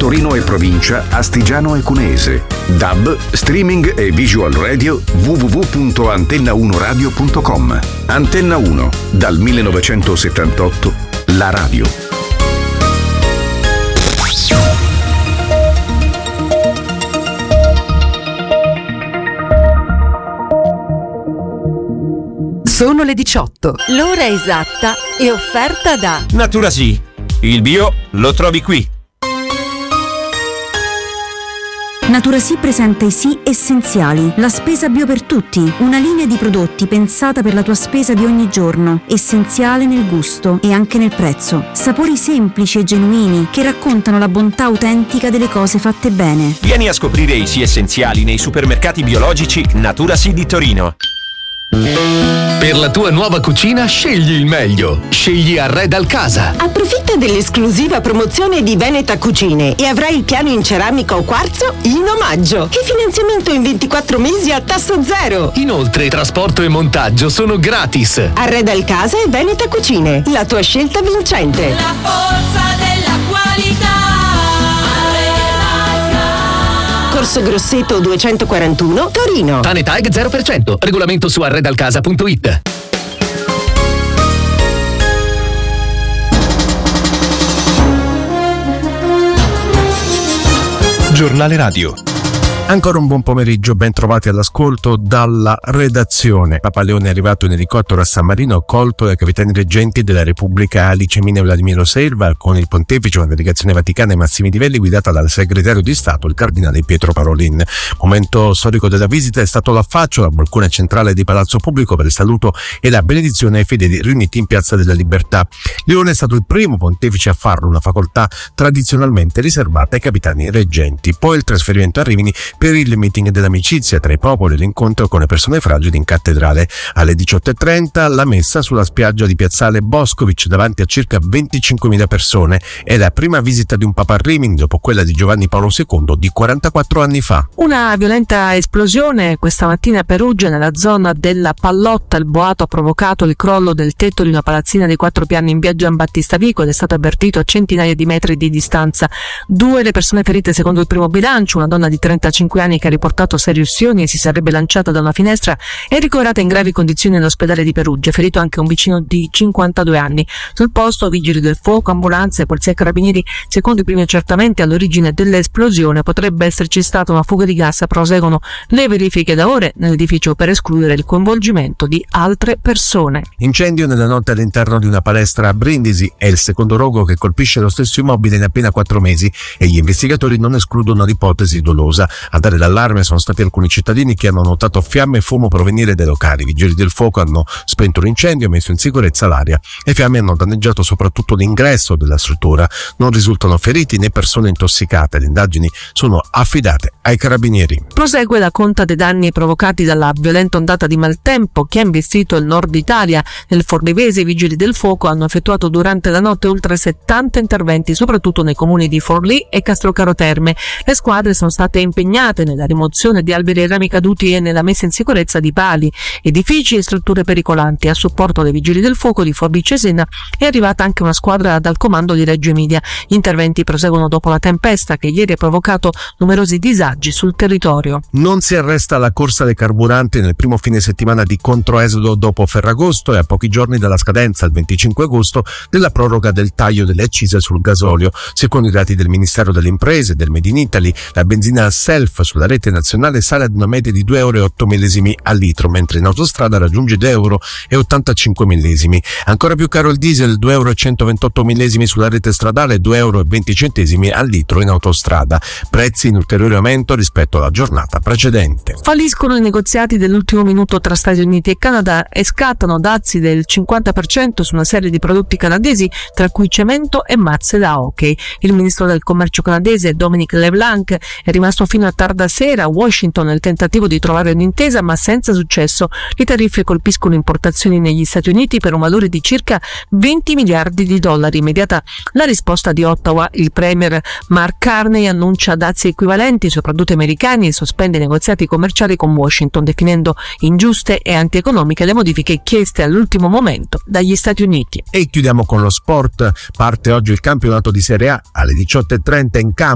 Torino e provincia, Astigiano e Cuneese. DAB, streaming e visual radio www.antenna1radio.com. Antenna 1, dal 1978, la radio. Sono le 18. L'ora esatta è offerta da Natura Sì. Il bio lo trovi qui. Natura Sì presenta i Sì essenziali, la spesa bio per tutti, una linea di prodotti pensata per la tua spesa di ogni giorno, essenziale nel gusto e anche nel prezzo. Sapori semplici e genuini che raccontano la bontà autentica delle cose fatte bene. Vieni a scoprire i Sì essenziali nei supermercati biologici Natura Sì di Torino. Per la tua nuova cucina scegli il meglio. Scegli Arreda Casa. Approfitta dell'esclusiva promozione di Veneta Cucine e avrai il piano in ceramica o quarzo in omaggio e finanziamento in 24 mesi a tasso zero. Inoltre trasporto e montaggio sono gratis. Arreda Casa e Veneta Cucine, la tua scelta vincente. La forza della qualità. Corso Grosseto 241, Torino. TANETAG 0%. Regolamento su arredalcasa.it. Giornale Radio. Ancora un buon pomeriggio, ben trovati all'ascolto dalla redazione. Papa Leone è arrivato in elicottero a San Marino, accolto dai capitani reggenti della Repubblica Alice Mina e Vladimiro Serva, con il pontefice, una delegazione vaticana ai massimi livelli guidata dal segretario di Stato, il cardinale Pietro Parolin. Momento storico della visita è stato l'affaccio al balcone centrale di Palazzo Pubblico per il saluto e la benedizione ai fedeli riuniti in Piazza della Libertà. Leone è stato il primo pontefice a farlo, una facoltà tradizionalmente riservata ai capitani reggenti. Poi il trasferimento a Rimini per il meeting dell'amicizia tra i popoli e l'incontro con le persone fragili in cattedrale. Alle 18.30 la messa sulla spiaggia di Piazzale Boscovic davanti a circa 25.000 persone. È la prima visita di un papa a Rimini dopo quella di Giovanni Paolo II di 44 anni fa. Una violenta esplosione questa mattina a Perugia, nella zona della Pallotta. Il boato ha provocato il crollo del tetto di una palazzina di 4 piani in via Gian Battista Vico ed è stato avvertito a centinaia di metri di distanza. 2 le persone ferite secondo il primo bilancio, una donna di 35 anni che ha riportato serie ustioni e si sarebbe lanciata da una finestra, è ricoverata in gravi condizioni all'ospedale di Perugia, ferito anche un vicino di 52 anni. Sul posto vigili del fuoco, ambulanze, polizia e carabinieri. Secondo i primi accertamenti all'origine dell'esplosione potrebbe esserci stata una fuga di gas. Proseguono le verifiche da ore nell'edificio per escludere il coinvolgimento di altre persone. Incendio nella notte all'interno di una palestra a Brindisi, è il secondo rogo che colpisce lo stesso immobile in appena 4 mesi e gli investigatori non escludono l'ipotesi dolosa. A dare l'allarme sono stati alcuni cittadini che hanno notato fiamme e fumo provenire dai locali. I vigili del fuoco hanno spento l'incendio e messo in sicurezza l'area. Le fiamme hanno danneggiato soprattutto l'ingresso della struttura. Non risultano feriti né persone intossicate. Le indagini sono affidate ai carabinieri. Prosegue la conta dei danni provocati dalla violenta ondata di maltempo che ha investito il nord Italia. Nel Forlivese i vigili del fuoco hanno effettuato durante la notte oltre 70 interventi, soprattutto nei comuni di Forlì e Castrocaro Terme. Le squadre sono state impegnate nella rimozione di alberi e rami caduti e nella messa in sicurezza di pali, edifici e strutture pericolanti. A supporto dei vigili del fuoco di Forlì Cesena è arrivata anche una squadra dal comando di Reggio Emilia. Gli interventi proseguono dopo la tempesta che ieri ha provocato numerosi disagi sul territorio. Non si arresta la corsa dei carburanti nel primo fine settimana di controesodo dopo Ferragosto e a pochi giorni dalla scadenza, il 25 agosto, della proroga del taglio delle accise sul gasolio. Secondo i dati del Ministero delle Imprese e del Made in Italy, la benzina Self sulla rete nazionale sale ad una media di 2,08 € al litro, mentre in autostrada raggiunge 2,85 €. Ancora più caro il diesel, 2,128 € sulla rete stradale, 2,20 € al litro in autostrada. Prezzi in ulteriore aumento rispetto alla giornata precedente. Falliscono i negoziati dell'ultimo minuto tra Stati Uniti e Canada e scattano dazi del 50% su una serie di prodotti canadesi, tra cui cemento e mazze da hockey. Il ministro del commercio canadese Dominic LeBlanc è rimasto fino a tarda sera a Washington nel tentativo di trovare un'intesa, ma senza successo. Le tariffe colpiscono importazioni negli Stati Uniti per un valore di circa 20 miliardi di dollari. Immediata la risposta di Ottawa, il premier Mark Carney annuncia dazi equivalenti sui prodotti americani e sospende i negoziati commerciali con Washington, definendo ingiuste e antieconomiche le modifiche chieste all'ultimo momento dagli Stati Uniti. E chiudiamo con lo sport. Parte oggi il campionato di Serie A alle 18.30 in campo